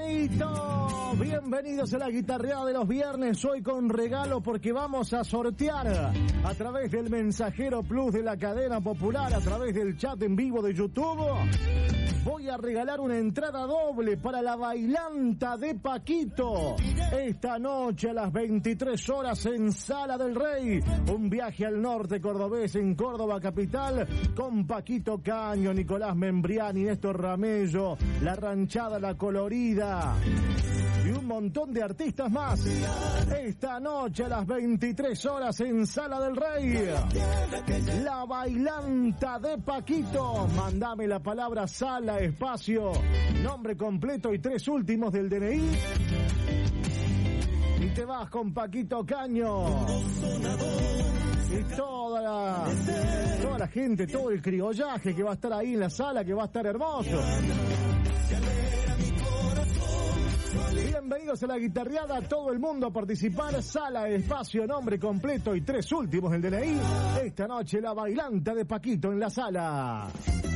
Benito, bienvenidos a la guitarreada de los viernes, hoy con regalo porque vamos a sortear a través del Mensajero Plus de la cadena popular, a través del chat en vivo de YouTube. Voy a regalar una entrada doble para la bailanta de Paquito. Esta noche a las 23 horas en Sala del Rey. Un viaje al norte cordobés en Córdoba capital con Paquito Caño, Nicolás Membriani, Néstor Ramello, La Ranchada, La Colorida y un montón de artistas más. Esta noche a las 23 horas en Sala del Rey. La bailanta de Paquito. Mándame la palabra sala, espacio, nombre completo y 3 últimos del DNI. Y te vas con Paquito Caño. Y toda la gente, todo el criollaje que va a estar ahí en la sala, que va a estar hermoso. Bienvenidos a la guitarreada, todo el mundo a participar. Sala, espacio, nombre completo y 3 últimos del DNI. Esta noche la bailanta de Paquito en la sala.